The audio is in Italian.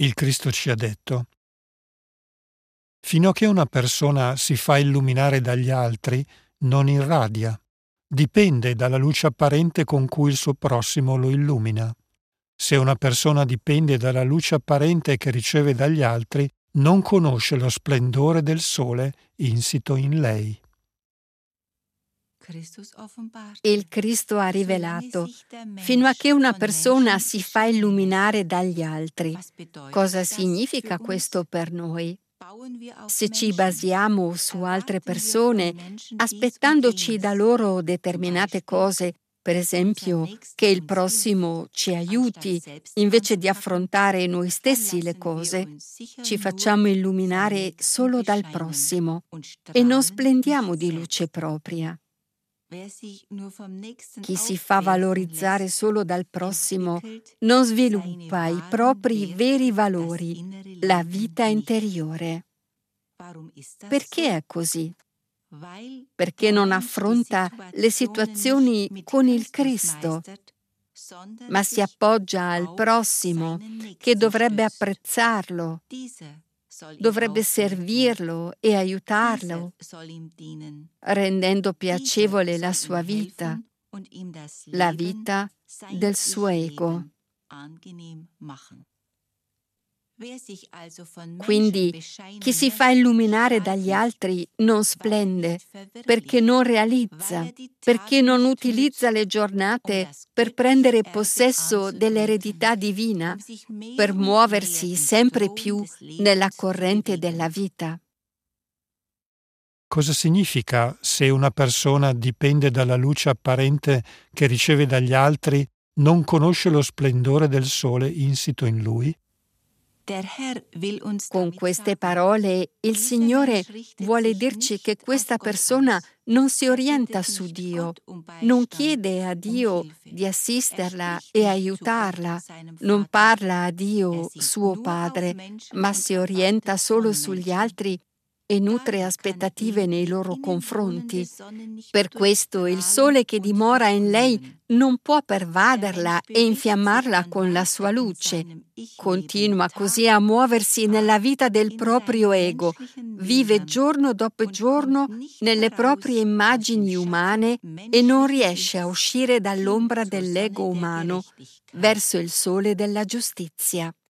Il Cristo ci ha detto: fino a che una persona si fa illuminare dagli altri, non irradia. Dipende dalla luce apparente con cui il suo prossimo lo illumina. Se una persona dipende dalla luce apparente che riceve dagli altri, non conosce lo splendore del sole insito in lei. Il Cristo ha rivelato: fino a che una persona si fa illuminare dagli altri. Cosa significa questo per noi? Se ci basiamo su altre persone, aspettandoci da loro determinate cose, per esempio che il prossimo ci aiuti, invece di affrontare noi stessi le cose, ci facciamo illuminare solo dal prossimo e non splendiamo di luce propria. Chi si fa valorizzare solo dal prossimo non sviluppa i propri veri valori, la vita interiore. Perché è così? Perché non affronta le situazioni con il Cristo, ma si appoggia al prossimo che dovrebbe apprezzarlo, dovrebbe servirlo e aiutarlo, rendendo piacevole la sua vita, la vita del suo ego. Quindi chi si fa illuminare dagli altri non splende, perché non realizza, perché non utilizza le giornate per prendere possesso dell'eredità divina, per muoversi sempre più nella corrente della vita. Cosa significa se una persona dipende dalla luce apparente che riceve dagli altri, non conosce lo splendore del sole insito in lui? Con queste parole il Signore vuole dirci che questa persona non si orienta su Dio, non chiede a Dio di assisterla e aiutarla, non parla a Dio, suo Padre, ma si orienta solo sugli altri e nutre aspettative nei loro confronti. Per questo il sole che dimora in lei non può pervaderla e infiammarla con la sua luce. Continua così a muoversi nella vita del proprio ego, vive giorno dopo giorno nelle proprie immagini umane e non riesce a uscire dall'ombra dell'ego umano verso il sole della giustizia.